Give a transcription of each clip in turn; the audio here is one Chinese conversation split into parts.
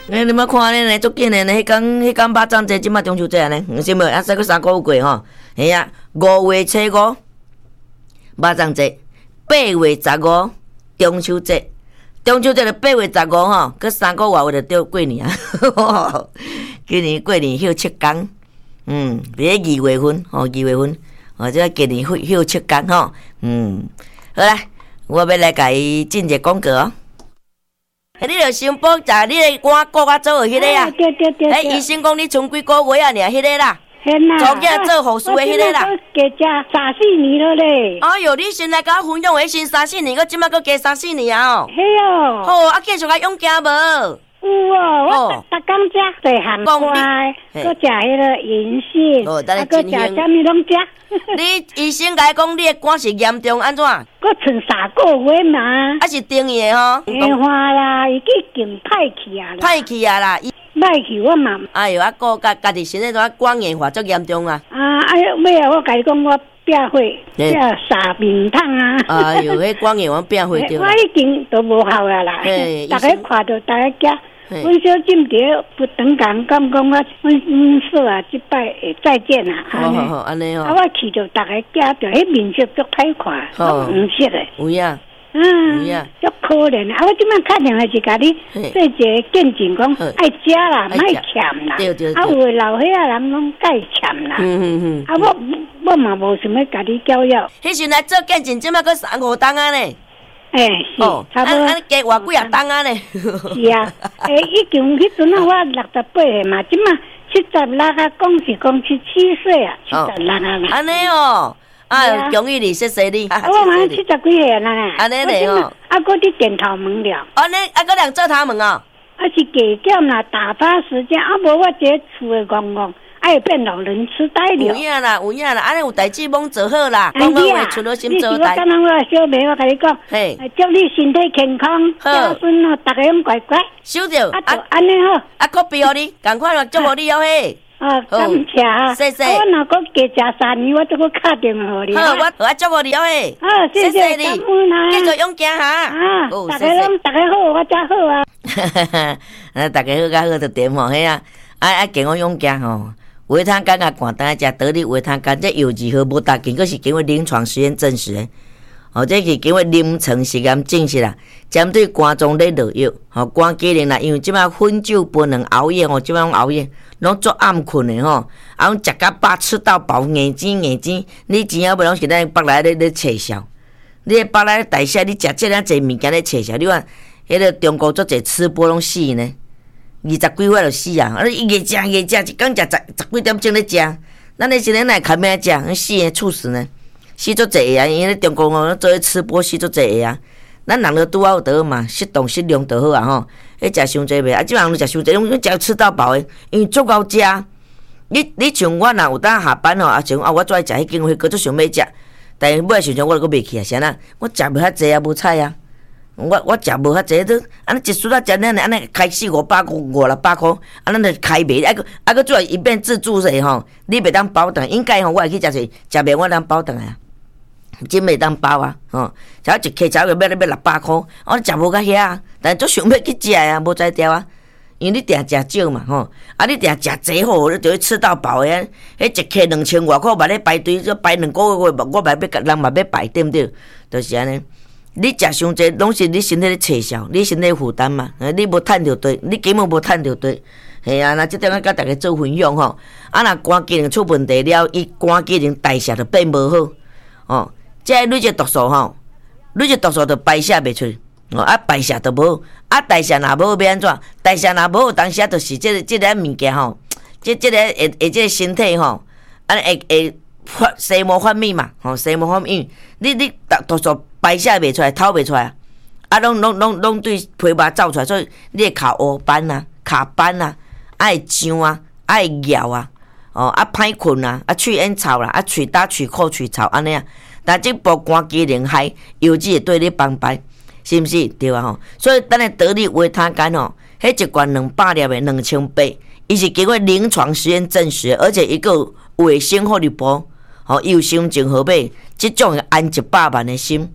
你莫看呢，足紧的呢。迄天肉粽节，即马中秋节呢，是无？啊，再过3个月过吼。嘿啊，5月初5肉粽节，8月15中秋节。中秋节就8月15吼，佮3个月就到过年啊。今年过年休7天，伫2月份2月份，即今年休7天吼，好啦，我要来甲伊进一个广告哦。你著先报查你的我国我做的迄个啊， 对。 医生讲你剩几个月啊？尔迄个啦，做囝做护士的迄个啦。 加3-4年了咧。 哎哟，你先来甲我分享迄先3-4年，我即摆搁加3-4年啊哦。 嘿哦。 好，啊继续甲用惊无？ 有哦，我逐工食细汉瓜，搁食迄个银杏，搁食啥物拢食。 你医生甲讲你的肝是严重安怎？ 搁剩3个月嘛。 啊是定义的吼。 变化啦，已经歹去啊啦。 歹去啊啦。 歹去我嘛。 哎哟，啊个家己身体怎肝硬化足严重啊。 哎呦，尾啊，我甲你讲我。变火，变沙面烫啊！ 哎哟，迄光眼王变火着。 我已经都无效啊啦！大家看到大家惊，阮小金蝶不等讲讲我阮说啊，即摆会再见啊！ 好，安尼哦。 啊，我去着大家惊着，迄面色足歹看，黄色的。 有影。 足可怜啊！我即摆打电话是甲你做一个见证，讲爱食啦，莫欠啦。 对。 啊，有老岁仔人拢该欠啦。啊，我嘛无想要甲你教育。 迄时来做见证，即摆搁3-5档啊呢。 是，差不多。 啊，加偌几啊档啊呢？ 是啊，已经迄阵啊，我68岁嘛，即摆76啊，讲是讲77岁啊，76啊啦。 安尼哦。啊，恭喜你，谢谢你。 我嘛70几岁啦呢。 安尼嘞哦。 啊，搁伫电头门了。 安尼，啊，搁人做头门哦。 啊，是加减啦，打发时间。啊，无我这厝的公公，会变老人痴呆了。 有影啦，安尼有代志忙做好啦，讲好话，出了心做代。 你是我刚刚我小妹，我甲你讲，祝你身体健康，子孙哦，大家拢乖乖。 收着。 啊，就安尼好。 啊，可比互你，赶快祝福你哦嘿。 感谢啊！ 谢谢。 我若搁加食3年，我再搁打电话你。 好，我祝福你哦嘿。 谢谢你， 继续勇敢哈。 大家好，我才好啊。 大家好甲好就点吼，嘿啊，经过勇敢吼，维他干甲寒单食得力维他干，这药剂好无大经，佫是经过临床实验证实的。这是经过临床实验证实啦，针对肝脏咧落药，肝机能啦，因为即摆烟酒槟榔熬夜即摆拢熬夜，拢做暗困的吼，啊，拢食甲饱吃到饱，眼睛，你钱啊，袂拢是咱北来咧撤销，你北来代谢，你食这样济物件咧撤销，你看，迄个中国足济吃播拢死呢，20几岁就死啊，伊越食，一工食十几点钟咧食，咱咧现在哪看咩食，死的猝死呢？死足济啊！因为中国做咧吃播死足济啊，咱人就拄好得嘛，适当适量就好啊吼。迄食伤济袂啊，即人都食伤济，拢食吃到饱诶，因为足够食。你像我若有当下班吼，像我最爱食迄间迄个足想要食，但是尾想想我著阁袂去啊，啥呐？我食无遐济啊，无菜啊。我食无遐济，都安尼一输啊，食安尼开400-500块、500-600块，咱就开卖，佫主要一遍自助者吼，你袂当包顿，应该吼我会去食者，食袂我当包顿啊。真袂当包啊，炒一客炒个要600块，我食无甲遐啊，但足想要去食啊，无才调啊，因为你定食少嘛吼，啊你定食济好，你就会吃到饱诶，迄一客2000外块，嘛咧排队，这排2个月，我嘛要人嘛要排，对毋对？就是安尼，你食伤济，拢是你身体咧撤销，你身体负担嘛，你无趁着对，你根本无趁着对，系啊，那即点甲大家做分享吼，啊若肝机能出问题了，伊肝机能代谢就变无好，哦。这你这毒素吼，你这毒素就排泄袂出，排泄就无好，代谢若无好要安怎？代谢若无好，当时就是这个物件吼，这个会这个身体吼，会西毛发面嘛，西毛发面，你毒素排泄袂出来，透袂出来，拢对皮肤走出来，所以你会卡乌斑啊、卡斑啊，会痒啊、会咬啊，歹困啊、喙烟臭啦、喙焦、喙苦、喙臭安尼啊。但这部肝机能害，油脂会对你帮助，是毋是？对啊吼。所以咱的得力维他干吼，迄一罐200粒的2800，伊是经过临床实验证实，而且伊个卫生福利部，又心情好买，即种的安100万的心，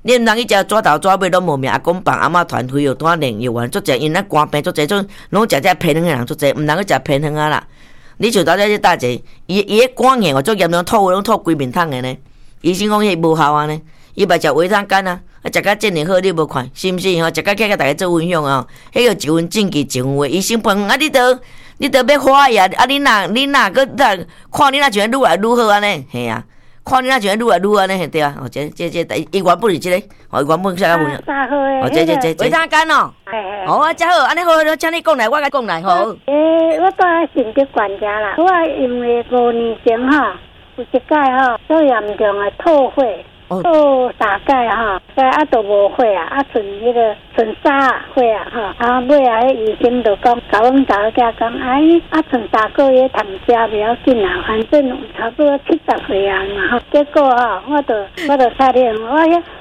你毋通去食抓头抓尾拢无命，阿公放阿嬷团肥肉单练药丸，足济因那肝病足济种，拢食偏远的人足济，毋通去食偏远啊啦。你像大家这大姐，伊迄肝炎哦，足严重，吐拢吐规面桶的呢。医生讲迄无效啊呢，伊嘛食维他干啊，食甲真哩好，你无看是毋是吼？食甲起甲大家做分享啊，迄个一分正气一分话，医生问啊，你都要花呀？啊，你若个看你若像愈来愈好安尼，嘿啊，看你若像愈来愈好安尼，对啊。哦，这伊原本是这个，哦，伊原本啥个分享？哦，这维他干哦。哦，真好，安尼好，请你讲来，我甲讲来吼。 我在心血管家啦，我因为5年前吼，有一届吼，最严重的吐血。吐3届吼，啊都无血啊，剩3血啊吼，啊尾啊，迄医生就讲，甲阮查某囝讲，剩3个月通食袂要紧啊，反正差不多70岁啊嘛吼。结果吼，我就差点，我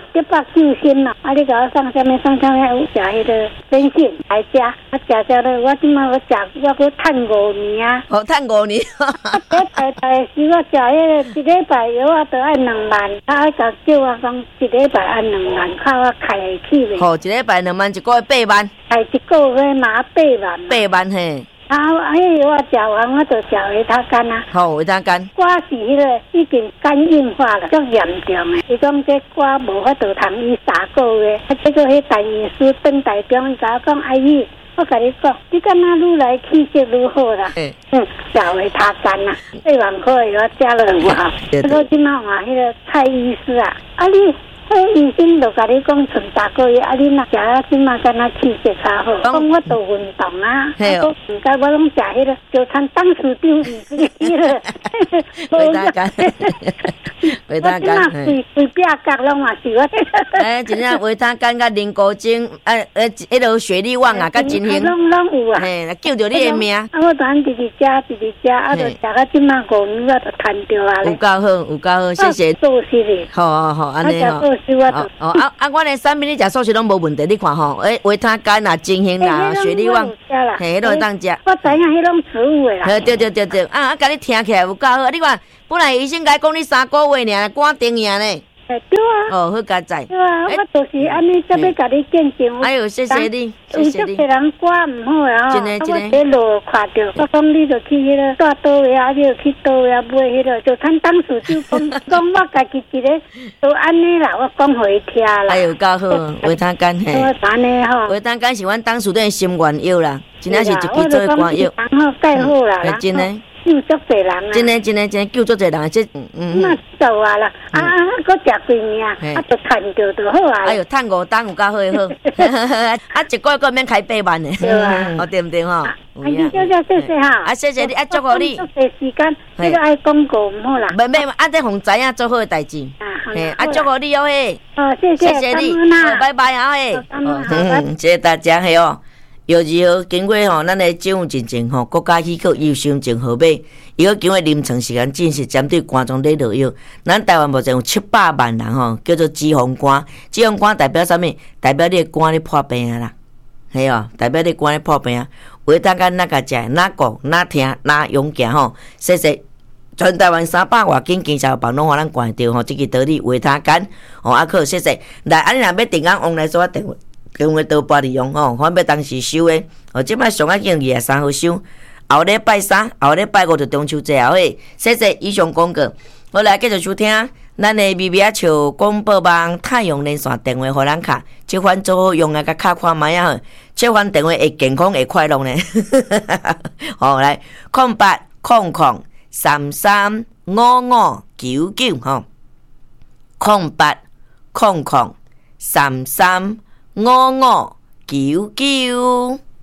190啦，啊你甲我送啥物？有食迄个生信来食，啊食咧，我即摆我搁趁5年啊。 哦，趁5年。 大时我食迄个1礼拜药啊，都爱2万，啊甲叫我讲1礼拜按2万，靠我开会起袂。 好，1礼拜2万，一个月8万。 开一个月嘛8万。 8万嘿。 啊，迄药我食完，我就食维他干啊。 好，维他干。 我是迄个已经肝硬化了，足严重诶。伊讲这我无法度通医3个月，结果迄大医师等台中，伊甲我讲阿姨。我甲你讲，你敢若愈来气色愈好啦。食维他干啦，4万块的药食了有效。不过即摆换迄个蔡医师啊，你。迄医生就甲你讲剩3个月，你若食啊，即马敢若气色较好。讲我做运动啊，唔该我拢食迄个，就参当时长迄个。 维他干，维他干。 我随便角拢嘛是我。 真正维他干甲磷固精，迄落雪利旺啊，甲金星。 拢有啊。 救着你的命。 我当直直食，啊，就食到即马5年，我就趁着啊。 有够好，谢谢。 素食哩。 好，安尼吼。我的产品你食素食拢无问题，你看吼，维他干啊、金星啦、雪利旺，迄都会当食。 我知影迄种植物的啦。 对，甲你听起来有够好。你看，本来医生甲讲你3个月尔，肝定尔呢。 对啊。 哦，好加载。 对啊，我就是安尼，才要甲你见证。 哎呦，谢谢你。 有足侪人肝唔好啊， 真的。 我喺路看到，我讲你就去迄个大刀位啊，你就去刀位啊买迄个，就趁当时就讲我家己一个都安尼啦，我讲互伊听啦。 哎呦，够好，维他干嘿。 安尼吼。 维他干是阮当时的心愿药啦，真正是一支做肝药。 好盖好啦。 真的。 救足侪人啊！ 真的救足侪人，这那走啊啦，搁食几年啊，就趁着就好啊。 哎呦，趁5档有够好诶好，一个月免开8万诶，对毋对吼？ 阿姨小姐，谢谢哈。 谢谢你，祝福你。 足侪时间，你个爱广告唔好啦。 免，这互知影做好诶代志。祝福你哦嘿。 谢谢你，拜拜啊嘿。谢谢大家嘿哦。药二号经过咱的政府认证国家许可优先证号码，伊个经过临床实验证实针对肝脏内落药，咱台湾目前有700万人叫做脂肪肝。脂肪肝代表啥物？代表你的肝咧破病啊啦，系哦，代表你肝咧破病啊。维他干哪个食？哪讲哪听哪勇行吼？谢谢。全台湾300外间经销房拢互咱管着吼，这个道理维他干啊，可谢谢。来，安尼若要订购往来所电话。电话都拨你用吼，反要当时收诶。即摆上啊经23号收，后礼拜3、后礼拜5就中秋节后诶。谢谢以上广告，我来继续收听咱诶咪咪啊笑广播网太阳连线电话互咱卡，这款做好用啊，甲卡看卖啊，这款电话会健康会快乐呢。好来，0800335599吼，0800335599。